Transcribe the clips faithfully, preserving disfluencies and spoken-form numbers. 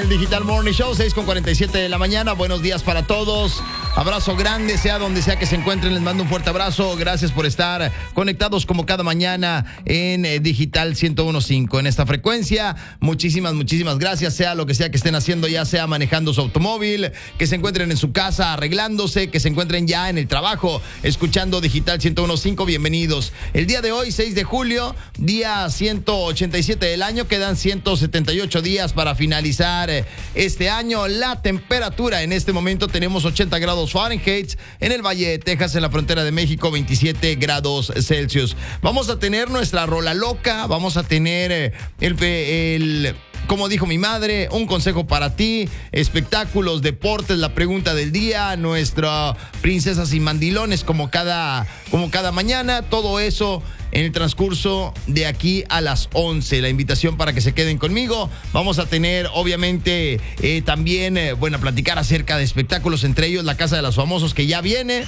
el Digital Morning Show, seis con cuarenta y siete de la mañana. Buenos días para todos. Abrazo grande, sea donde sea que se encuentren. Les mando un fuerte abrazo. Gracias por estar conectados como cada mañana en eh, Digital ciento uno punto cinco. En esta frecuencia, muchísimas, muchísimas gracias. Sea lo que sea que estén haciendo, ya sea manejando su automóvil, que se encuentren en su casa arreglándose, que se encuentren ya en el trabajo, escuchando Digital ciento uno punto cinco. Bienvenidos. El día de hoy, seis de julio, día ciento ochenta y siete del año. Quedan ciento setenta y ocho días para finalizar este año. La temperatura en este momento tenemos ochenta grados Fahrenheit en el Valle de Texas, en la frontera de México, veintisiete grados Celsius. Vamos a tener nuestra rola loca, vamos a tener eh, el, el como dijo mi madre, un consejo para ti, espectáculos, deportes, la pregunta del día, nuestra princesas y mandilones como cada, como cada mañana, todo eso en el transcurso de aquí a las once. La invitación para que se queden conmigo. Vamos a tener, obviamente, eh, también, eh, bueno, a platicar acerca de espectáculos, entre ellos La Casa de los Famosos, que ya viene.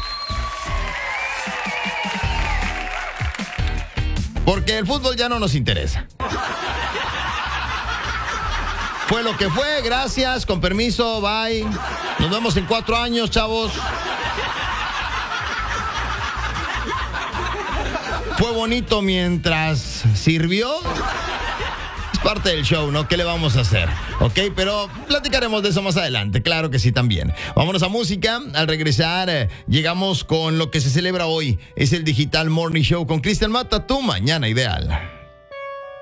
Porque el fútbol ya no nos interesa. Fue lo que fue, gracias, con permiso, bye. Nos vemos en cuatro años, chavos. Fue bonito mientras sirvió. Es parte del show, ¿no? ¿Qué le vamos a hacer? Ok, pero platicaremos de eso más adelante, claro que sí también. Vámonos a música. Al regresar, eh, llegamos con lo que se celebra hoy. Es el Digital Morning Show con Cristian Mata, tu mañana ideal.